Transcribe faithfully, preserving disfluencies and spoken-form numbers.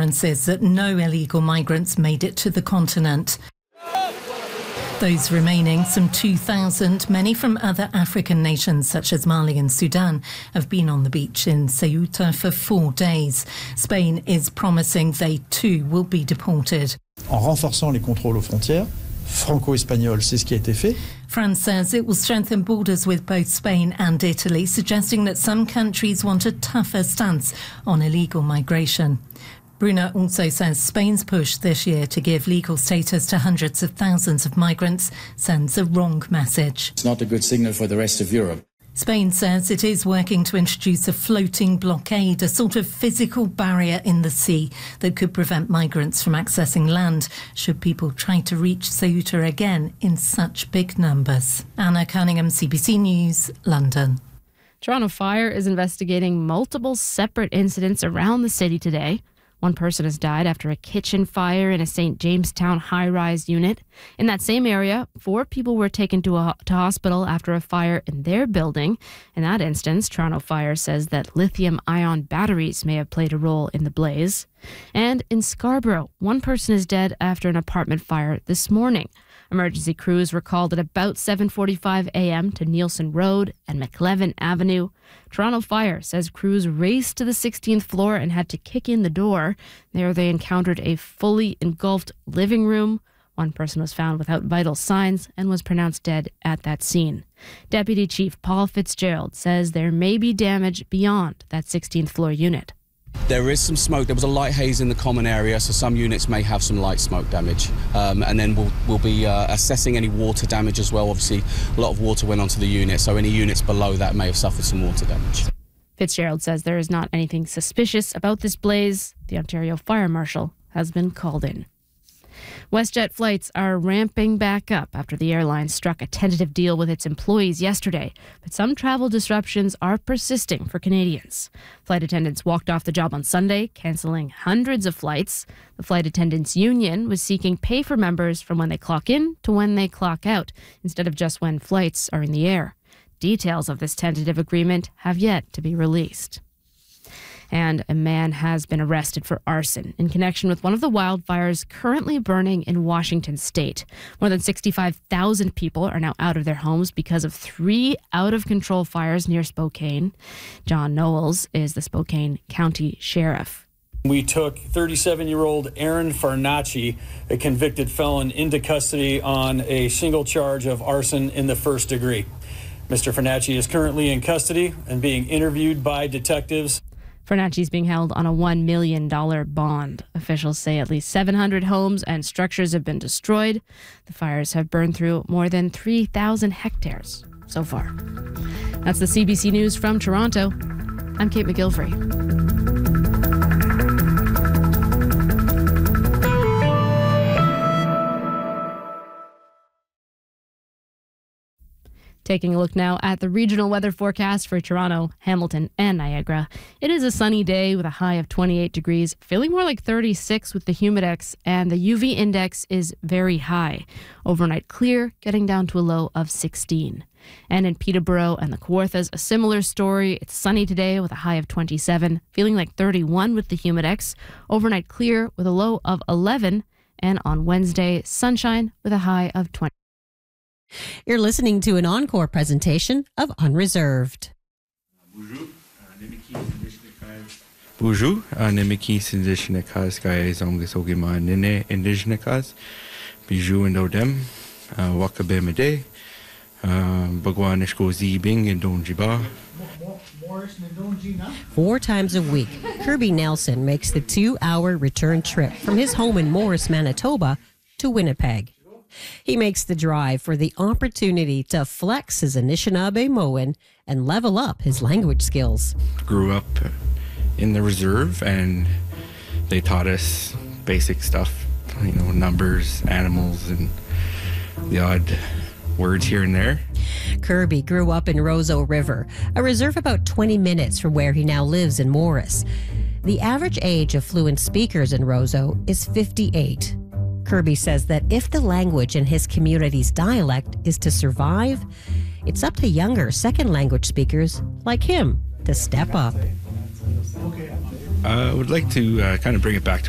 assurances that no illegal migrants made it to the continent. Those remaining, some two thousand, many from other African nations such as Mali and Sudan, have been on the beach in Ceuta for four days. Spain is promising they too will be deported. En renforçant les contrôles aux frontières, franco-espagnol, c'est ce qui a été fait. France says it will strengthen borders with both Spain and Italy, suggesting that some countries want a tougher stance on illegal migration. Brunner also says Spain's push this year to give legal status to hundreds of thousands of migrants sends a wrong message. It's not a good signal for the rest of Europe. Spain says it is working to introduce a floating blockade, a sort of physical barrier in the sea that could prevent migrants from accessing land should people try to reach Ceuta again in such big numbers. Anna Cunningham, C B C News, London. Toronto Fire is investigating multiple separate incidents around the city today. One person has died after a kitchen fire in a Saint Jamestown high-rise unit. In that same area, four people were taken to a to hospital after a fire in their building. In that instance, Toronto Fire says that lithium-ion batteries may have played a role in the blaze. And in Scarborough, one person is dead after an apartment fire this morning. Emergency crews were called at about seven forty-five a.m. to Nielsen Road and McLevin Avenue. Toronto Fire says crews raced to the sixteenth floor and had to kick in the door. There they encountered a fully engulfed living room. One person was found without vital signs and was pronounced dead at that scene. Deputy Chief Paul Fitzgerald says there may be damage beyond that sixteenth floor unit. There is some smoke. There was a light haze in the common area, so some units may have some light smoke damage. Um, and then we'll, we'll be uh, assessing any water damage as well. Obviously, a lot of water went onto the unit, so any units below that may have suffered some water damage. Fitzgerald says there is not anything suspicious about this blaze. The Ontario Fire Marshal has been called in. WestJet flights are ramping back up after the airline struck a tentative deal with its employees yesterday, but some travel disruptions are persisting for Canadians. Flight attendants walked off the job on Sunday, cancelling hundreds of flights. The Flight Attendants Union was seeking pay for members from when they clock in to when they clock out, instead of just when flights are in the air. Details of this tentative agreement have yet to be released. And a man has been arrested for arson in connection with one of the wildfires currently burning in Washington state. More than sixty-five thousand people are now out of their homes because of three out-of-control fires near Spokane. John Knowles is the Spokane County Sheriff. We took thirty-seven-year-old Aaron Farnacci, a convicted felon, into custody on a single charge of arson in the first degree. Mister Farnacci is currently in custody and being interviewed by detectives. Farnacci is being held on a one million dollars bond. Officials say at least seven hundred homes and structures have been destroyed. The fires have burned through more than three thousand hectares so far. That's the C B C News from Toronto. I'm Kate McGilfrey. Taking a look now at the regional weather forecast for Toronto, Hamilton, and Niagara. It is a sunny day with a high of twenty-eight degrees, feeling more like thirty-six with the humidex, and the U V index is very high. Overnight clear, getting down to a low of sixteen. And in Peterborough and the Kawarthas, a similar story. It's sunny today with a high of twenty-seven, feeling like thirty-one with the humidex. Overnight clear with a low of eleven, and on Wednesday, sunshine with a high of twenty. You're listening to an encore presentation of Unreserved. Bonjour, Nemeki Sindishnikas Guy Zongisogima Nene Indijnikas, Bijou and Odem, Wakabemade, Bagwanishko Zibing and Donjiba. Four times a week, Kirby Nelson makes the two-hour return trip from his home in Morris, Manitoba to Winnipeg. He makes the drive for the opportunity to flex his Anishinaabe-Moan and level up his language skills. Grew up in the reserve, and they taught us basic stuff, you know, numbers, animals, and the odd words here and there. Kirby grew up in Roseau River, a reserve about twenty minutes from where he now lives in Morris. The average age of fluent speakers in Roseau is fifty-eight. Kirby says that if the language in his community's dialect is to survive, it's up to younger second language speakers like him to step up. I would like to uh, kind of bring it back to